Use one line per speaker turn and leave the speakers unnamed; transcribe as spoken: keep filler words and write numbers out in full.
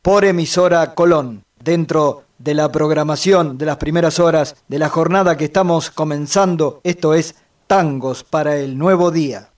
por emisora Colón, dentro de la programación de las primeras horas de la jornada que estamos comenzando. Esto es Tangos para el Nuevo Día.